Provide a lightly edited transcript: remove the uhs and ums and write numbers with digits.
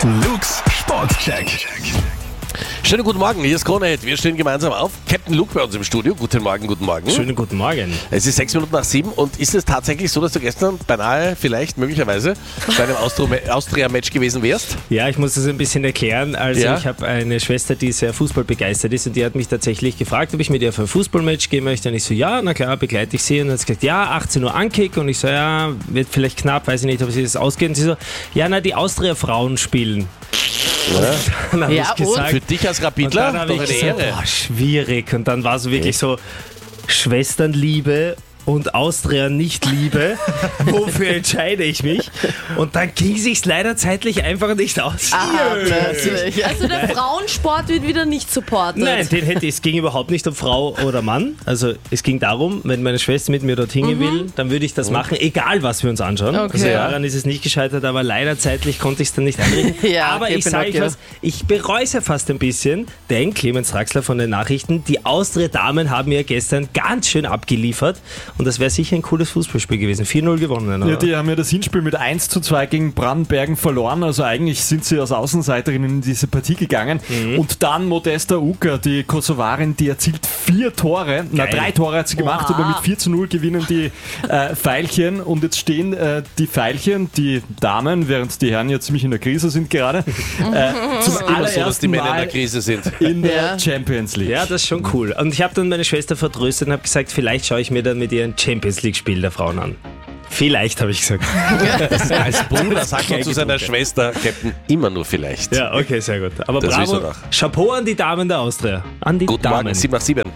Luke's Sportcheck. Schönen guten Morgen, hier ist Kronehit. Wir stehen gemeinsam auf. Captain Luke bei uns im Studio. Guten Morgen, guten Morgen. Schönen guten Morgen. Es ist 6 Minuten nach 7 und ist es tatsächlich so, dass du gestern beinahe, vielleicht, möglicherweise bei einem Austria-Match gewesen wärst? Ja, ich muss das ein bisschen erklären. Also Ja? ich habe eine Schwester, die sehr fußballbegeistert ist und die hat mich tatsächlich gefragt, ob ich mit ihr für ein Fußballmatch gehen möchte. Und ich so, ja, na klar, begleite ich sie. Und dann hat sie gesagt, ja, 18 Uhr Ankick. Und ich so, ja, wird vielleicht knapp, weiß ich nicht, ob sie das ausgeht. Und sie so, ja, na, die Austria-Frauen spielen. Dann habe Ja, ich gesagt, Für dich als und Rapidler dann habe doch ich eine gesagt, Ehre. boah, schwierig. Und dann war so wirklich so Schwesternliebe und Austria nicht Liebe. Wofür entscheide ich mich? Und dann ging sich's leider zeitlich einfach nicht aus. Plötzlich. Also der Frauensport wird wieder nicht supportet. Nein, es ging überhaupt nicht um Frau oder Mann. Also es ging darum, wenn meine Schwester mit mir dorthin gehen will, dann würde ich das machen, egal was wir uns anschauen. Okay. Also daran ist es nicht gescheitert, aber leider zeitlich konnte ich es dann nicht einrichten. Ja, aber okay, ich sage euch Pinocchio. was, ich bereue es ja fast ein bisschen, denn Clemens Draxler von den Nachrichten, die Austria-Damen haben ja gestern ganz schön abgeliefert und das wäre sicher ein cooles Fußballspiel gewesen. 4-0 gewonnen. Ja, Oder? die haben ja das Hinspiel mit 1:2 gegen Brandenbergen verloren. Also eigentlich sind sie als Außenseiterin in diese Partie gegangen. Und dann Modesta Uka, die Kosovarin, die erzielt 4 Tore. Na, 3 Tore hat sie gemacht, aber mit 4:0 gewinnen die Veilchen. Und jetzt stehen die Veilchen, die Damen, während die Herren ja ziemlich in der Krise sind gerade, zum Immer so, dass die allerersten Männer in der Mal Krise sind. in der Champions League. Ja, das ist schon cool. Und ich habe dann meine Schwester vertröstet und habe gesagt, vielleicht schaue ich mir dann mit ihr ein Champions League-Spiel der Frauen an. Vielleicht, habe ich gesagt. Als Bruder sagt man zu seiner Schwester, Captain, immer nur vielleicht. Ja, okay, sehr gut. Aber Das wissen wir bravo, doch. Chapeau an die Damen der Austria. An die Guten Damen. Morgen, 7 nach 7.